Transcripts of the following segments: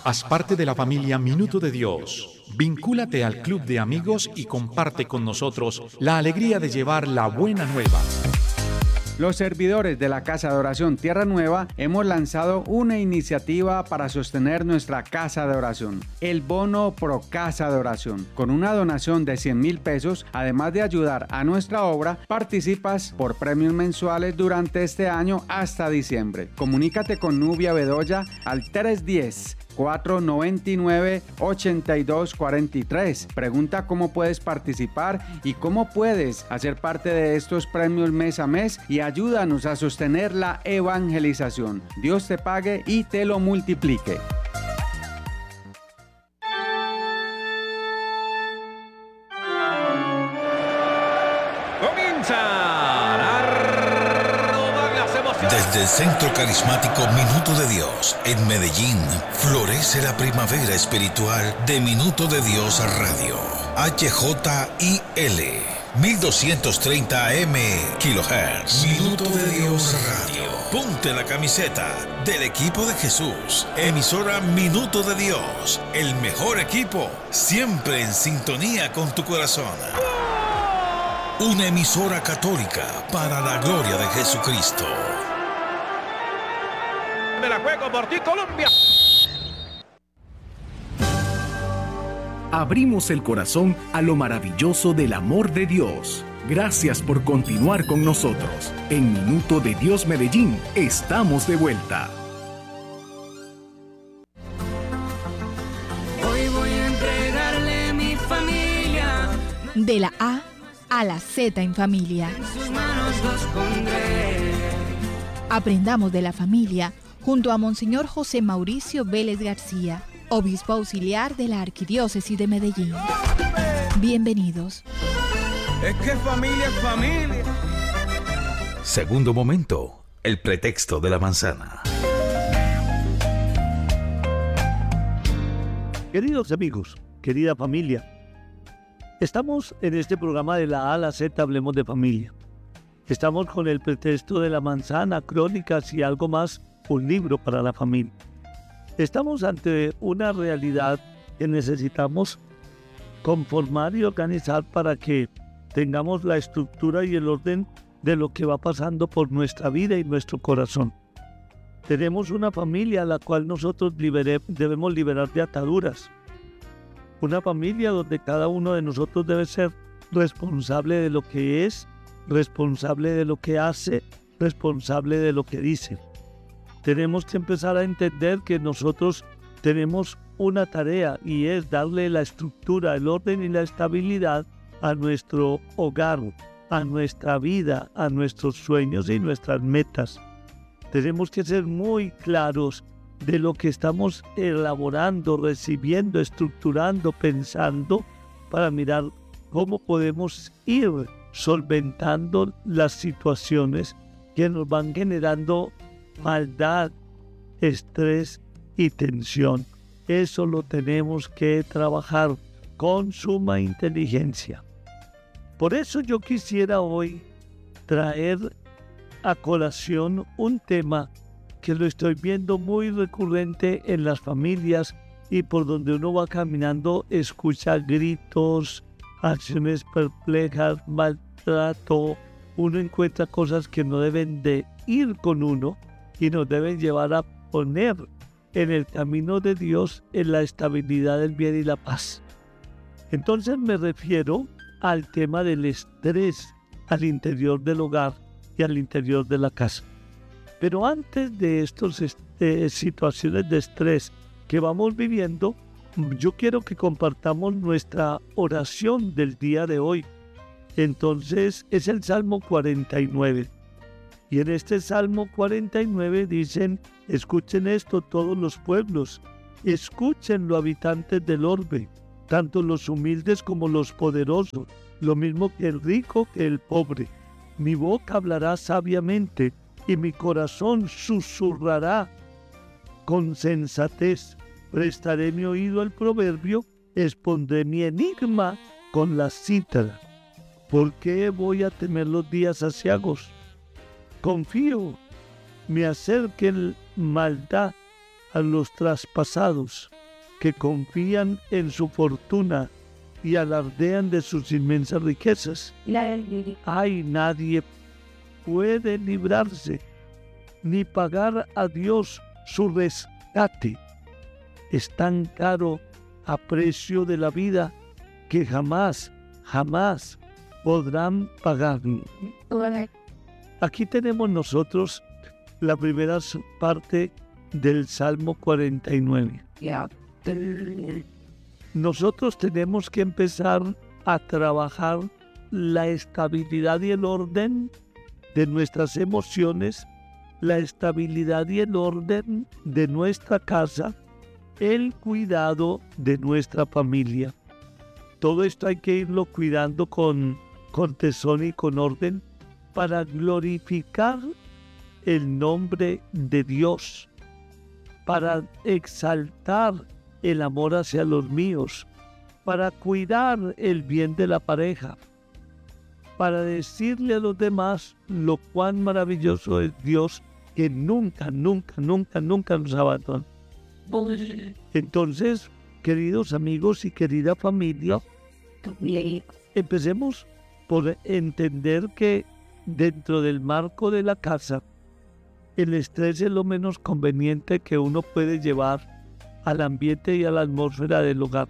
Haz parte de la familia Minuto de Dios. Vincúlate al club de amigos y comparte con nosotros la alegría de llevar la buena nueva. Los servidores de la Casa de Oración Tierra Nueva hemos lanzado una iniciativa para sostener nuestra Casa de Oración, el Bono Pro Casa de Oración. Con una donación de 100,000 pesos, además de ayudar a nuestra obra, participas por premios mensuales durante este año hasta diciembre. Comunícate con Nubia Bedoya al 310-499-8243. Pregunta cómo puedes participar y cómo puedes hacer parte de estos premios mes a mes y ayúdanos a sostener la evangelización. Dios te pague y te lo multiplique. Desde el Centro Carismático Minuto de Dios, en Medellín, florece la primavera espiritual de Minuto de Dios Radio. HJIL, 1230 AM kHz. Minuto de Dios Radio. Ponte la camiseta del equipo de Jesús. Emisora Minuto de Dios, el mejor equipo, siempre en sintonía con tu corazón. Una emisora católica para la gloria de Jesucristo. Me la juego por ti, Colombia. Abrimos el corazón a lo maravilloso del amor de Dios. Gracias por continuar con nosotros. En Minuto de Dios Medellín, estamos de vuelta. Hoy voy a entregarle mi familia. De la A a la Z en familia. En sus manos los pondré. Aprendamos de la familia junto a Monseñor José Mauricio Vélez García, obispo auxiliar de la Arquidiócesis de Medellín. Bienvenidos. Es que familia es familia. Segundo momento, el pretexto de la manzana. Queridos amigos, querida familia, estamos en este programa de la A a la Z, hablemos de familia. Estamos con el pretexto de la manzana, crónicas y algo más, un libro para la familia. Estamos ante una realidad que necesitamos conformar y organizar para que tengamos la estructura y el orden de lo que va pasando por nuestra vida y nuestro corazón. Tenemos una familia a la cual nosotros debemos liberar de ataduras. Una familia donde cada uno de nosotros debe ser responsable de lo que es, responsable de lo que hace, responsable de lo que dice. Tenemos que empezar a entender que nosotros tenemos una tarea y es darle la estructura, el orden y la estabilidad a nuestro hogar, a nuestra vida, a nuestros sueños y nuestras metas. Tenemos que ser muy claros de lo que estamos elaborando, recibiendo, estructurando, pensando, para mirar cómo podemos ir solventando las situaciones que nos van generando maldad, estrés y tensión. Eso lo tenemos que trabajar con suma inteligencia. Por eso yo quisiera hoy traer a colación un tema que lo estoy viendo muy recurrente en las familias y por donde uno va caminando escucha gritos, acciones perplejas, maltrato. Uno encuentra cosas que no deben de ir con uno y nos deben llevar a poner en el camino de Dios, en la estabilidad del bien y la paz. Entonces me refiero al tema del estrés al interior del hogar y al interior de la casa. Pero antes de estas situaciones de estrés que vamos viviendo, yo quiero que compartamos nuestra oración del día de hoy. Entonces es el Salmo 49. Y en este Salmo 49 dicen: escuchen esto todos los pueblos, escúchenlo habitantes del orbe, tanto los humildes como los poderosos, lo mismo que el rico que el pobre. Mi boca hablará sabiamente y mi corazón susurrará con sensatez. Prestaré mi oído al proverbio, expondré mi enigma con la cítara. ¿Por qué voy a temer los días aciagos? Confío, me acerquen maldad a los traspasados que confían en su fortuna y alardean de sus inmensas riquezas. Ay, nadie puede librarse ni pagar a Dios su rescate. Es tan caro a precio de la vida que jamás podrán pagarlo. Aquí tenemos nosotros la primera parte del Salmo 49. Nosotros tenemos que empezar a trabajar la estabilidad y el orden de nuestras emociones, la estabilidad y el orden de nuestra casa, el cuidado de nuestra familia. Todo esto hay que irlo cuidando con tesón y con orden para glorificar el nombre de Dios, para exaltar el amor hacia los míos, para cuidar el bien de la pareja, para decirle a los demás lo cuán maravilloso es Dios, que nunca nos abandona. Entonces, queridos amigos y querida familia, empecemos por entender que dentro del marco de la casa, el estrés es lo menos conveniente que uno puede llevar al ambiente y a la atmósfera del hogar.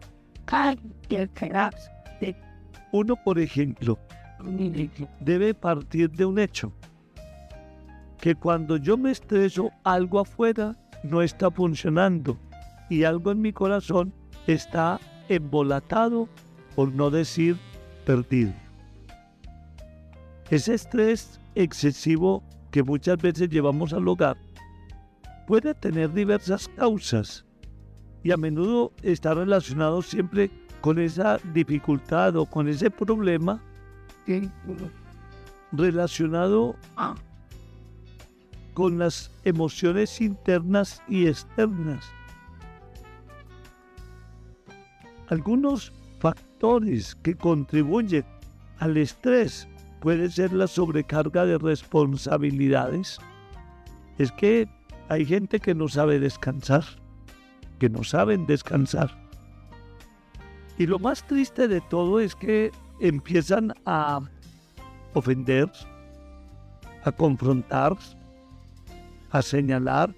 Uno, por ejemplo, debe partir de un hecho, que cuando yo me estreso, algo afuera no está funcionando y algo en mi corazón está embolatado, por no decir perdido. Ese estrés excesivo que muchas veces llevamos al hogar puede tener diversas causas y a menudo está relacionado siempre con esa dificultad o con ese problema relacionado con las emociones internas y externas. Algunos factores que contribuyen al estrés puede ser la sobrecarga de responsabilidades. Es que hay gente que no sabe descansar, que no saben descansar. Y lo más triste de todo es que empiezan a ofender, a confrontar, a señalar,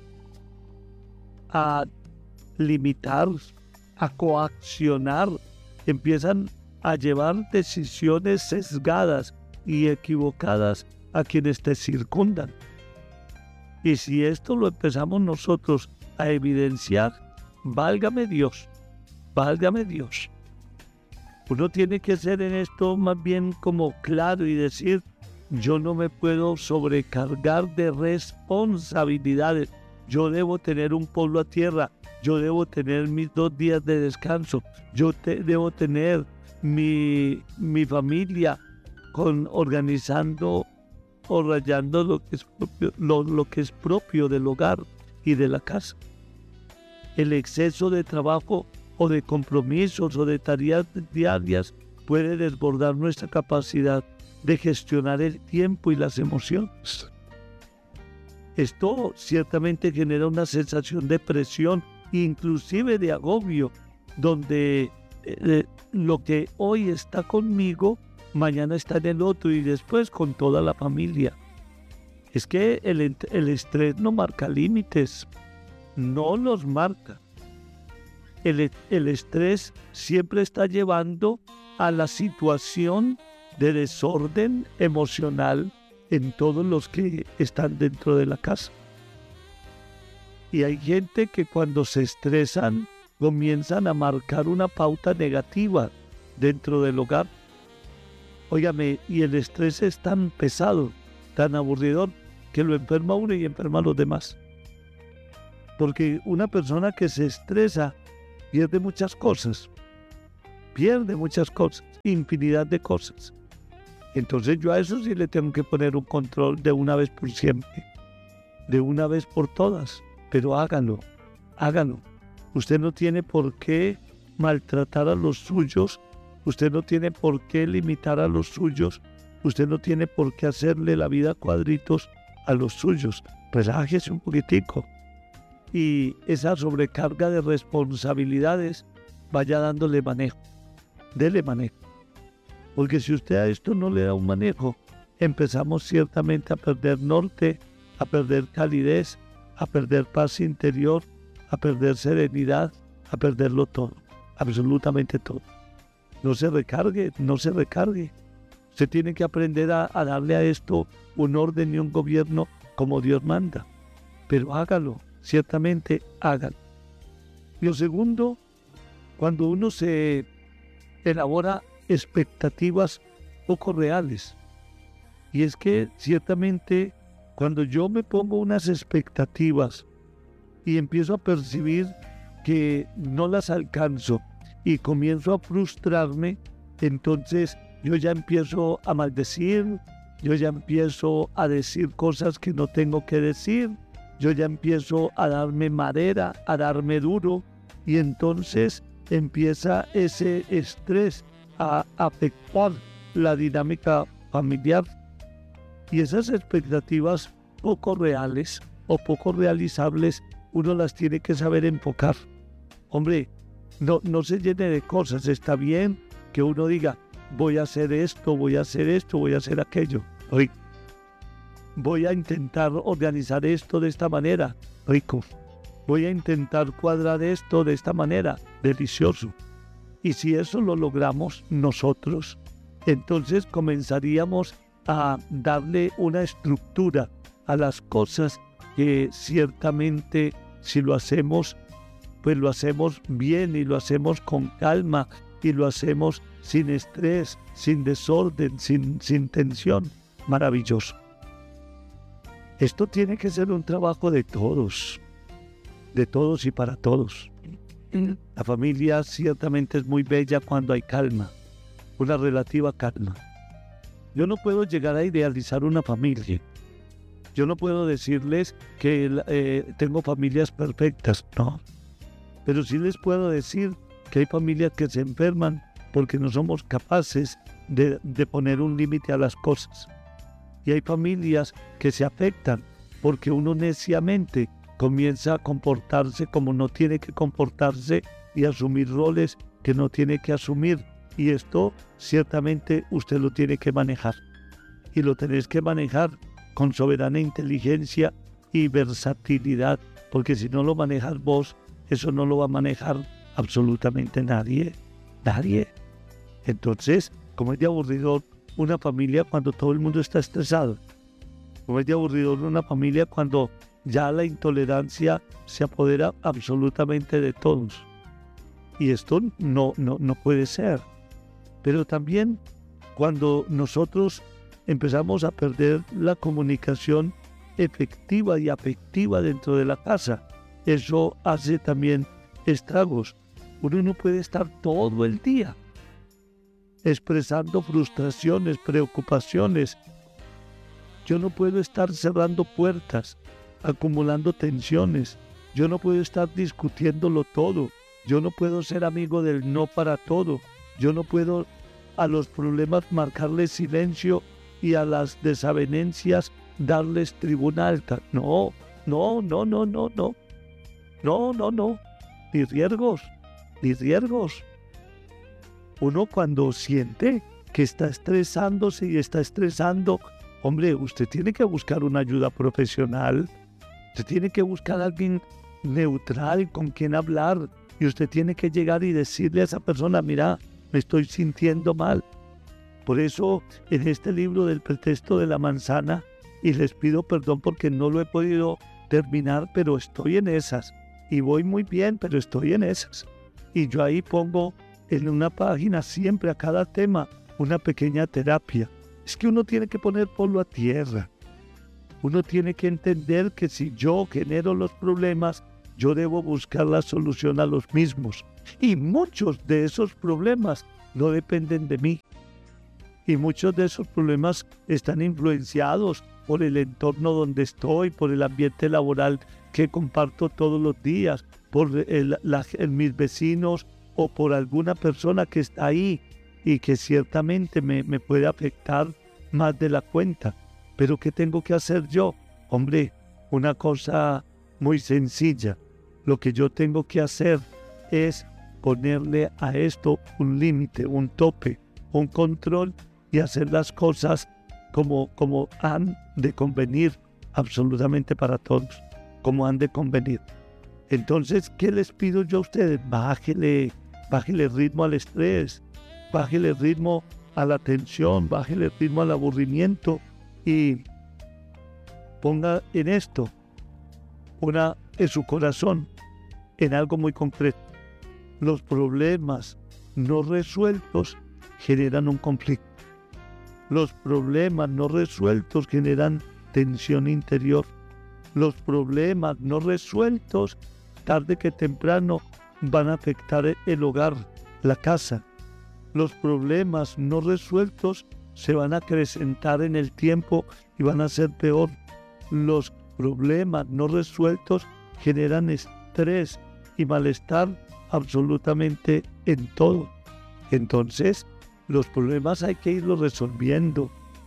a limitar, a coaccionar. Empiezan a llevar decisiones sesgadas y equivocadas a quienes te circundan. Y si esto lo empezamos nosotros a evidenciar, válgame Dios, válgame Dios. Uno tiene que ser en esto más bien como claro y decir, yo no me puedo sobrecargar de responsabilidades. Yo debo tener un pueblo a tierra, yo debo tener mis 2 días de descanso, debo tener mi familia organizando o rayando lo que es propio del hogar y de la casa. El exceso de trabajo o de compromisos o de tareas diarias puede desbordar nuestra capacidad de gestionar el tiempo y las emociones. Esto ciertamente genera una sensación de presión, inclusive de agobio, donde lo que hoy está conmigo, mañana está en el otro y después con toda la familia. Es que el estrés no marca límites, no los marca. El estrés siempre está llevando a la situación de desorden emocional en todos los que están dentro de la casa. Y hay gente que cuando se estresan comienzan a marcar una pauta negativa dentro del hogar. Óigame, y el estrés es tan pesado, tan aburridor, que lo enferma uno y enferma a los demás. Porque una persona que se estresa pierde muchas cosas, infinidad de cosas. Entonces yo a eso sí le tengo que poner un control de una vez por siempre, de una vez por todas, pero háganlo. Usted no tiene por qué maltratar a los suyos, usted no tiene por qué limitar a los suyos, usted no tiene por qué hacerle la vida a cuadritos a los suyos. Relájese un poquitico, y esa sobrecarga de responsabilidades vaya dándole manejo. Dele manejo. Porque si usted a esto no le da un manejo, empezamos ciertamente a perder norte, a perder calidez, a perder paz interior, a perder serenidad, a perderlo todo, absolutamente todo. No se recargue, no se recargue. Usted tiene que aprender a darle a esto un orden y un gobierno como Dios manda. Pero hágalo, ciertamente hágalo. Lo segundo, cuando uno se elabora expectativas poco reales. Y es que ciertamente cuando yo me pongo unas expectativas y empiezo a percibir que no las alcanzo y comienzo a frustrarme, entonces yo ya empiezo a maldecir, yo ya empiezo a decir cosas que no tengo que decir, yo ya empiezo a darme madera, a darme duro, y entonces empieza ese estrés a afectar la dinámica familiar. Y esas expectativas poco reales o poco realizables, uno las tiene que saber enfocar. Hombre, no se llene de cosas. Está bien que uno diga, voy a hacer esto, voy a hacer esto, voy a hacer aquello. Voy a intentar organizar esto de esta manera. Rico. Voy a intentar cuadrar esto de esta manera. Delicioso. Y si eso lo logramos nosotros, entonces comenzaríamos a darle una estructura a las cosas que ciertamente si lo hacemos, pues lo hacemos bien y lo hacemos con calma y lo hacemos sin estrés, sin desorden, sin tensión. Maravilloso. Esto tiene que ser un trabajo de todos y para todos. La familia ciertamente es muy bella cuando hay calma, una relativa calma. Yo no puedo llegar a idealizar una familia. Yo no puedo decirles que tengo familias perfectas, no. Pero sí les puedo decir que hay familias que se enferman porque no somos capaces de poner un límite a las cosas. Y hay familias que se afectan porque uno neciamente comienza a comportarse como no tiene que comportarse y asumir roles que no tiene que asumir. Y esto ciertamente usted lo tiene que manejar. Y lo tenés que manejar con soberana inteligencia y versatilidad. Porque si no lo manejas vos, eso no lo va a manejar absolutamente nadie. Nadie. Entonces, como es de aburridor una familia cuando todo el mundo está estresado. Como es de aburridor una familia cuando ya la intolerancia se apodera absolutamente de todos. Y esto no puede ser. Pero también cuando nosotros empezamos a perder la comunicación efectiva y afectiva dentro de la casa, eso hace también estragos. Uno no puede estar todo el día expresando frustraciones, preocupaciones. Yo no puedo estar cerrando puertas, acumulando tensiones. Yo no puedo estar discutiéndolo todo. Yo no puedo ser amigo del no para todo. Yo no puedo a los problemas marcarles silencio y a las desavenencias darles tribuna alta. No. Ni riesgos. Uno cuando siente que está estresándose y está estresando, hombre, usted tiene que buscar una ayuda profesional. Usted tiene que buscar a alguien neutral con quien hablar. Y usted tiene que llegar y decirle a esa persona, mira, me estoy sintiendo mal. Por eso, en este libro del pretexto de la manzana, y les pido perdón porque no lo he podido terminar, pero estoy en esas. Y voy muy bien, pero estoy en esas. Y yo ahí pongo en una página siempre a cada tema una pequeña terapia. Es que uno tiene que poner polvo a tierra. Uno tiene que entender que si yo genero los problemas, yo debo buscar la solución a los mismos. Y muchos de esos problemas no dependen de mí. Y muchos de esos problemas están influenciados por el entorno donde estoy, por el ambiente laboral que comparto todos los días, por mis vecinos o por alguna persona que está ahí y que ciertamente me puede afectar más de la cuenta. Pero ¿qué tengo que hacer yo? Hombre, una cosa muy sencilla. Lo que yo tengo que hacer es ponerle a esto un límite, un tope, un control y hacer las cosas como han de convenir absolutamente para todos, como han de convenir. Entonces, ¿qué les pido yo a ustedes? Bájele ritmo al estrés, bájele ritmo a la tensión, bájele ritmo al aburrimiento y ponga en esto en su corazón, en algo muy concreto. Los problemas no resueltos generan un conflicto. Los problemas no resueltos generan tensión interior. Los problemas no resueltos, tarde que temprano, van a afectar el hogar, la casa. Los problemas no resueltos se van a acrecentar en el tiempo y van a ser peor. Los problemas no resueltos generan estrés y malestar absolutamente en todo. Entonces, los problemas hay que irlos resolviendo.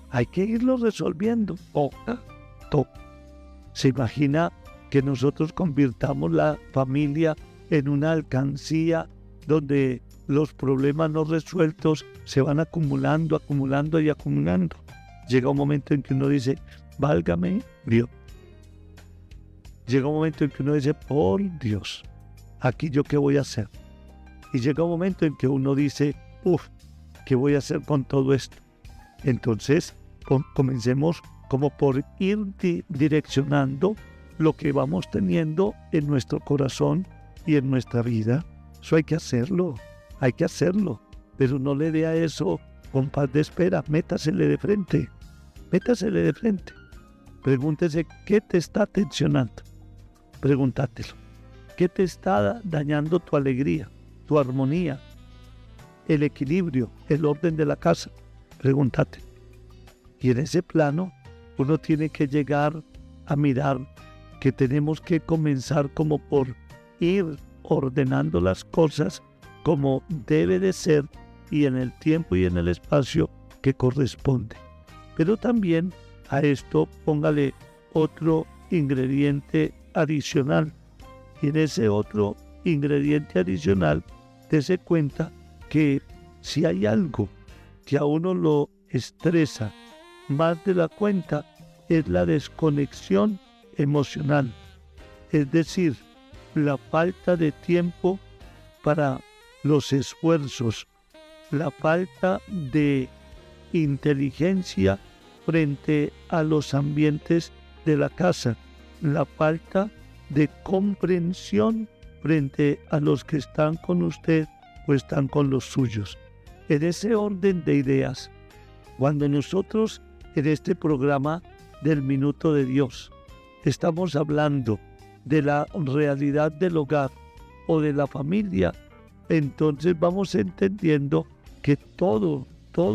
¿Se imagina que nosotros convirtamos la familia en una alcancía donde los problemas no resueltos se van acumulando? Llega un momento en que uno dice, válgame Dios. Llega un momento en que uno dice, por Dios, ¿aquí yo qué voy a hacer? Y llega un momento en que uno dice, ¿qué voy a hacer con todo esto? Entonces, comencemos como por ir direccionando lo que vamos teniendo en nuestro corazón y en nuestra vida. Eso hay que hacerlo, pero no le dé a eso compás de espera, métasele de frente. Pregúntese, ¿qué te está tensionando? Pregúntatelo. ¿Qué te está dañando tu alegría, tu armonía, el equilibrio, el orden de la casa? Pregúntate. Y en ese plano, uno tiene que llegar a mirar que tenemos que comenzar como por ir ordenando las cosas como debe de ser y en el tiempo y en el espacio que corresponde. Pero también a esto póngale otro ingrediente adicional. Y en ese otro ingrediente adicional, dése cuenta que si hay algo que a uno lo estresa más de la cuenta, es la desconexión emocional. Es decir, la falta de tiempo para los esfuerzos, la falta de inteligencia frente a los ambientes de la casa, la falta de comprensión frente a los que están con usted o están con los suyos. En ese orden de ideas, cuando nosotros en este programa del Minuto de Dios estamos hablando de la realidad del hogar o de la familia, entonces vamos entendiendo que todo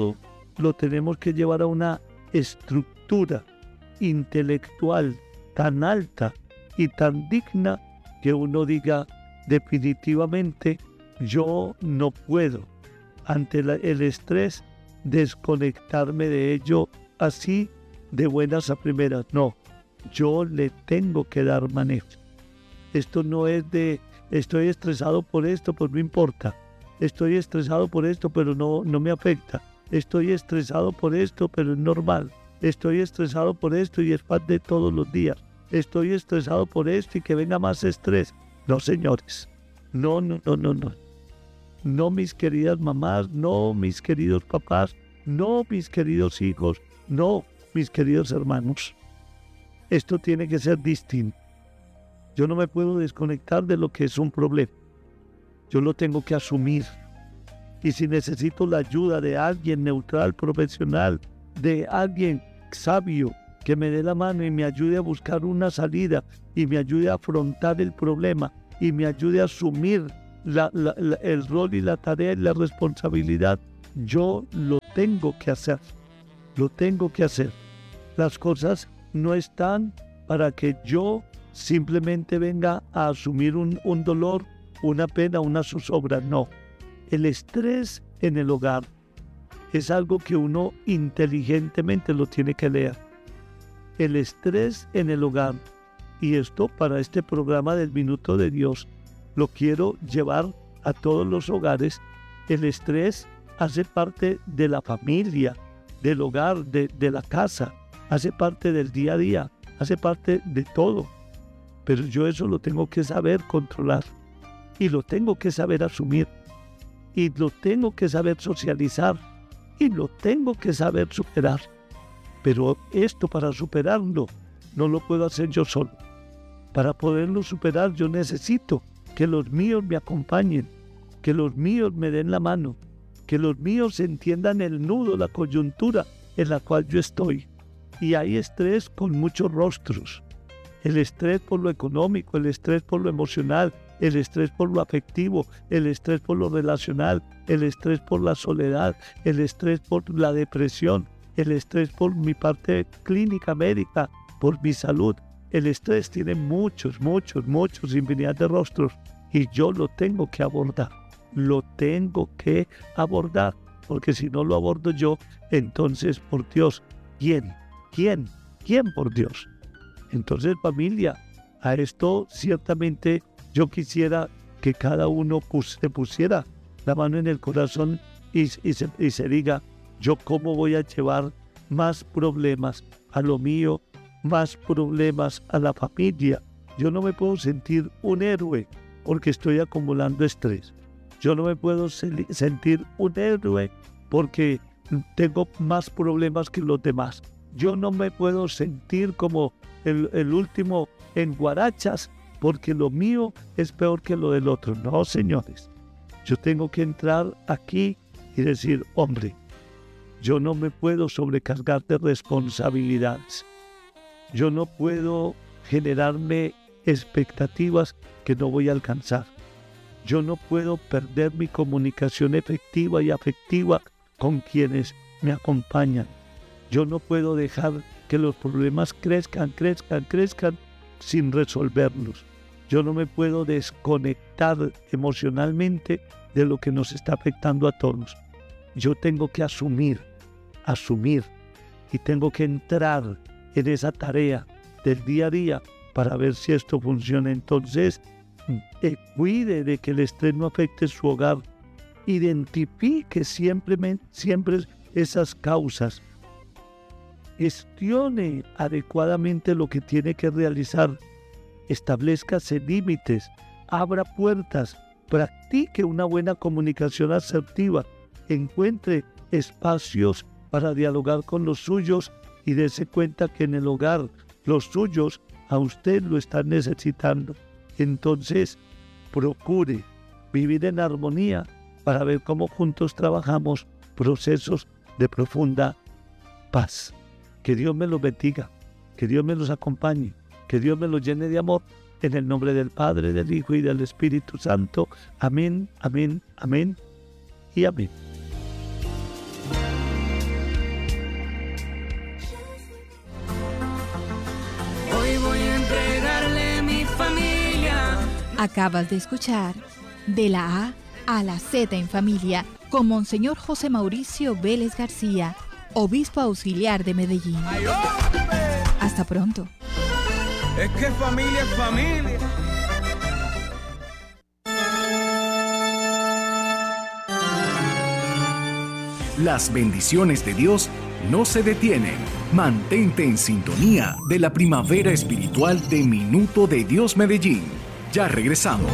lo tenemos que llevar a una estructura intelectual tan alta y tan digna que uno diga definitivamente yo no puedo ante el estrés desconectarme de ello así de buenas a primeras. No, yo le tengo que dar manejo. Esto no es de estoy estresado por esto, pues no importa. Estoy estresado por esto, pero no me afecta. Estoy estresado por esto, pero es normal. Estoy estresado por esto y es parte de todos los días. Estoy estresado por esto y que venga más estrés. No, señores. No. No, mis queridas mamás, no, mis queridos papás, no, mis queridos hijos, no, mis queridos hermanos. Esto tiene que ser distinto. Yo no me puedo desconectar de lo que es un problema. Yo lo tengo que asumir. Y si necesito la ayuda de alguien neutral, profesional, de alguien sabio, que me dé la mano y me ayude a buscar una salida y me ayude a afrontar el problema y me ayude a asumir el rol y la tarea y la responsabilidad, yo lo tengo que hacer. Las cosas no están para que yo simplemente venga a asumir un dolor, una pena, una zozobra. No. El estrés en el hogar es algo que uno inteligentemente lo tiene que leer. El estrés en el hogar y esto para este programa del Minuto de Dios lo quiero llevar a todos los hogares. El estrés hace parte de la familia, del hogar, de la casa, hace parte del día a día, hace parte de todo. Pero yo eso lo tengo que saber controlar y lo tengo que saber asumir y lo tengo que saber socializar y lo tengo que saber superar. Pero esto, para superarlo, no lo puedo hacer yo solo. Para poderlo superar yo necesito que los míos me acompañen, que los míos me den la mano, que los míos entiendan el nudo, la coyuntura en la cual yo estoy. Y hay estrés con muchos rostros. El estrés por lo económico, el estrés por lo emocional, el estrés por lo afectivo, el estrés por lo relacional, el estrés por la soledad, el estrés por la depresión, el estrés por mi parte clínica médica, por mi salud. El estrés tiene muchos, infinidad de rostros y yo lo tengo que abordar. Lo tengo que abordar, porque si no lo abordo yo, entonces, por Dios, ¿quién por Dios? Entonces, familia, a esto ciertamente yo quisiera que cada uno se pusiera la mano en el corazón y se diga, yo cómo voy a llevar más problemas a lo mío, más problemas a la familia. Yo no me puedo sentir un héroe porque estoy acumulando estrés. Yo no me puedo sentir un héroe porque tengo más problemas que los demás. Yo no me puedo sentir como el último en guarachas porque lo mío es peor que lo del otro. No, señores. Yo tengo que entrar aquí y decir, hombre, yo no me puedo sobrecargar de responsabilidades. Yo no puedo generarme expectativas que no voy a alcanzar. Yo no puedo perder mi comunicación efectiva y afectiva con quienes me acompañan. Yo no puedo dejar que los problemas crezcan sin resolverlos. Yo no me puedo desconectar emocionalmente de lo que nos está afectando a todos. Yo tengo que asumir y tengo que entrar en esa tarea del día a día para ver si esto funciona. Entonces, cuide de que el estrés no afecte su hogar. Identifique siempre esas causas. Gestione adecuadamente lo que tiene que realizar. Establezcase límites, abra puertas, practique una buena comunicación asertiva, encuentre espacios para dialogar con los suyos y dése cuenta que en el hogar los suyos a usted lo están necesitando. Entonces, procure vivir en armonía para ver cómo juntos trabajamos procesos de profunda paz. Que Dios me los bendiga, que Dios me los acompañe, que Dios me los llene de amor. En el nombre del Padre, del Hijo y del Espíritu Santo. Amén, amén, amén y amén. Hoy voy a entregarle mi familia. Acabas de escuchar De la A a la Z en Familia con Monseñor José Mauricio Vélez García, obispo auxiliar de Medellín. Hasta pronto. Es que familia es familia. Las bendiciones de Dios no se detienen. Mantente en sintonía de la primavera espiritual de Minuto de Dios Medellín. Ya regresamos.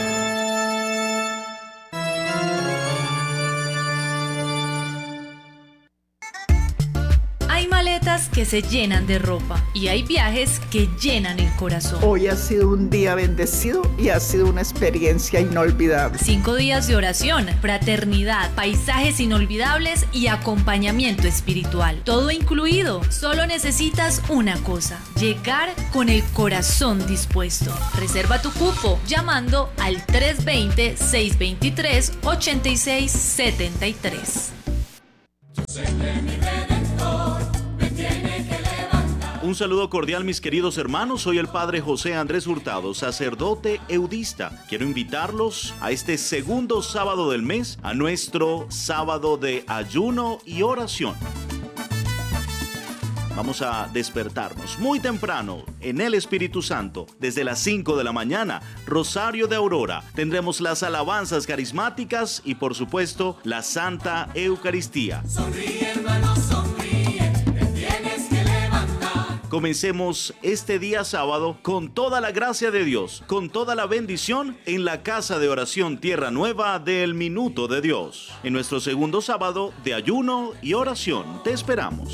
Hay maletas que se llenan de ropa y hay viajes que llenan el corazón. Hoy ha sido un día bendecido y ha sido una experiencia inolvidable. 5 días de oración, fraternidad, paisajes inolvidables y acompañamiento espiritual. Todo incluido. Solo necesitas una cosa: llegar con el corazón dispuesto. Reserva tu cupo llamando al 320-623-8673. Un saludo cordial, mis queridos hermanos. Soy el Padre José Andrés Hurtado, sacerdote eudista. Quiero invitarlos a este segundo sábado del mes, a nuestro sábado de ayuno y oración. Vamos a despertarnos muy temprano en el Espíritu Santo. Desde las 5 de la mañana, Rosario de Aurora. Tendremos las alabanzas carismáticas y, por supuesto, la Santa Eucaristía. Sonríe, hermano, sonríe, te tienes que levantar. Comencemos este día sábado con toda la gracia de Dios, con toda la bendición en la Casa de Oración Tierra Nueva del Minuto de Dios. En nuestro segundo sábado de ayuno y oración, te esperamos.